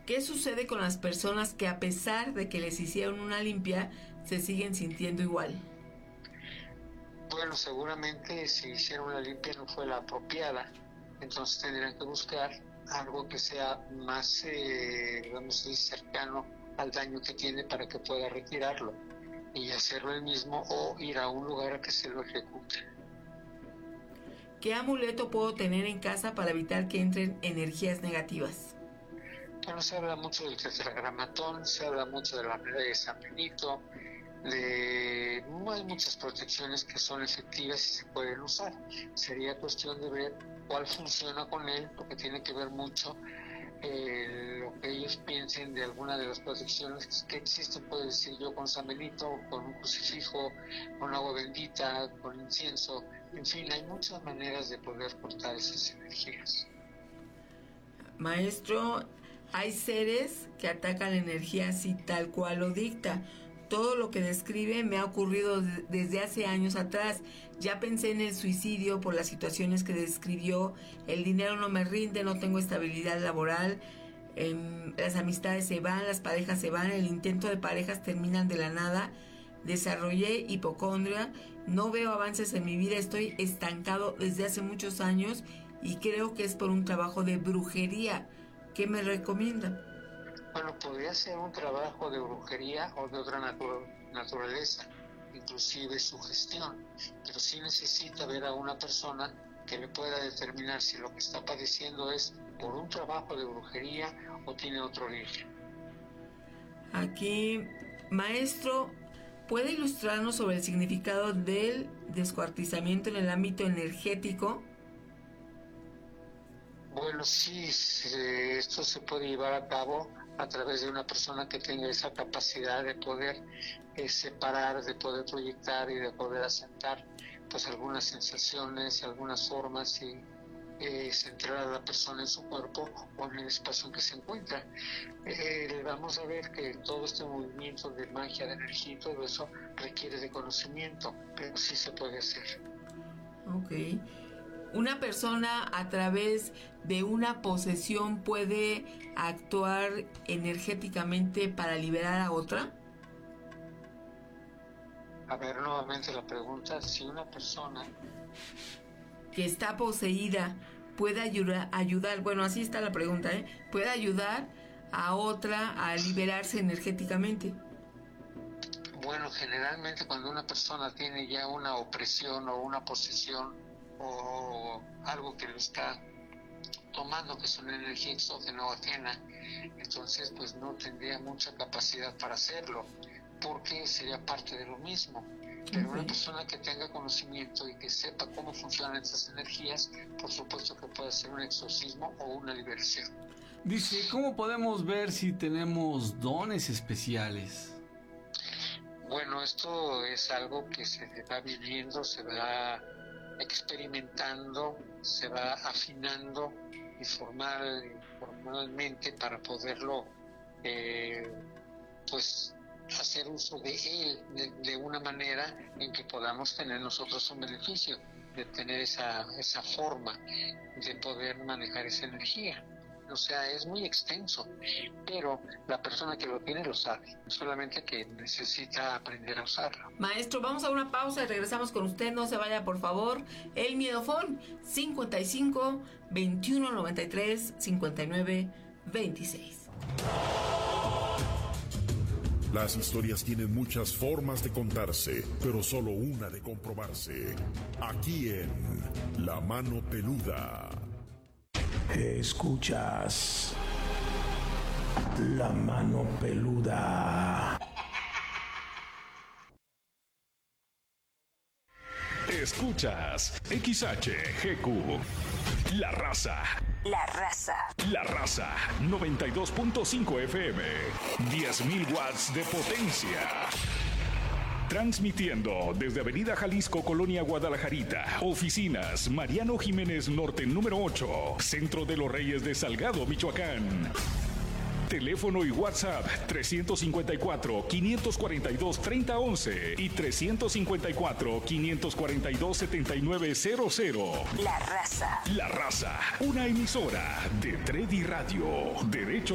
¿Qué sucede con las personas que a pesar de que les hicieron una limpia, se siguen sintiendo igual? Bueno, seguramente si hicieron una limpia no fue la apropiada, entonces tendrían que buscar algo que sea más, vamos a decir, cercano al daño que tiene para que pueda retirarlo y hacerlo él mismo o ir a un lugar a que se lo ejecute. ¿Qué amuleto puedo tener en casa para evitar que entren energías negativas? Bueno, se habla mucho del tetragramatón, se habla mucho de la medalla de San Benito, hay muchas protecciones que son efectivas y se pueden usar. Sería cuestión de ver cuál funciona con él, porque tiene que ver mucho lo que ellos piensen de alguna de las protecciones que existen. Puedo decir yo con San Benito, con un crucifijo, con agua bendita, con incienso, en fin, hay muchas maneras de poder cortar esas energías. Maestro, hay seres que atacan la energía así tal cual lo dicta. Todo lo que describe me ha ocurrido desde hace años atrás. Ya pensé en el suicidio por las situaciones que describió. El dinero no me rinde, no tengo estabilidad laboral, las amistades se van, las parejas se van, el intento de parejas terminan de la nada. Desarrollé hipocondria, no veo avances en mi vida, estoy estancado desde hace muchos años y creo que es por un trabajo de brujería. ¿Qué me recomienda? Bueno, podría ser un trabajo de brujería o de otra naturaleza, inclusive sugestión, pero sí necesita ver a una persona que le pueda determinar si lo que está padeciendo es por un trabajo de brujería o tiene otro origen. Aquí, maestro, ¿puede ilustrarnos sobre el significado del descuartizamiento en el ámbito energético? Bueno, sí, esto se puede llevar a cabo a través de una persona que tenga esa capacidad de poder separar, de poder proyectar y de poder asentar pues algunas sensaciones, algunas formas y centrar a la persona en su cuerpo o en el espacio en que se encuentra. Vamos a ver que todo este movimiento de magia, de energía y todo eso requiere de conocimiento, pero sí se puede hacer. Ok. ¿Una persona a través de una posesión puede actuar energéticamente para liberar a otra? A ver, nuevamente la pregunta, si una persona que está poseída puede ayudar, bueno, así está la pregunta, puede ayudar a otra a liberarse energéticamente. Bueno, generalmente cuando una persona tiene ya una opresión o una posesión o algo que lo está tomando, que es una energía exógena o ajena, entonces pues no tendría mucha capacidad para hacerlo, porque sería parte de lo mismo. Pero una persona que tenga conocimiento y que sepa cómo funcionan esas energías, por supuesto que puede hacer un exorcismo o una liberación. Dice, ¿cómo podemos ver si tenemos dones especiales? Bueno, esto es algo que se va viviendo, se va experimentando, se va afinando y formalmente para poderlo pues hacer uso de él de una manera en que podamos tener nosotros un beneficio de tener esa forma de poder manejar esa energía. O sea, es muy extenso, pero la persona que lo tiene lo sabe, solamente que necesita aprender a usarlo. Maestro, vamos a una pausa y regresamos con usted, no se vaya por favor. El Miedofón 55 21 93 59 26. Las historias tienen muchas formas de contarse, pero solo una de comprobarse. Aquí en La Mano Peluda. Escuchas La Mano Peluda. Escuchas XHGQ. La Raza. La Raza. La Raza 92.5 FM. 10.000 watts de potencia. Transmitiendo desde Avenida Jalisco, Colonia Guadalajarita. Oficinas Mariano Jiménez Norte número 8. Centro de los Reyes de Salgado, Michoacán. Teléfono y WhatsApp 354-542-3011 y 354-542-7900. La Raza. La Raza, una emisora de Tredi Radio. Derecho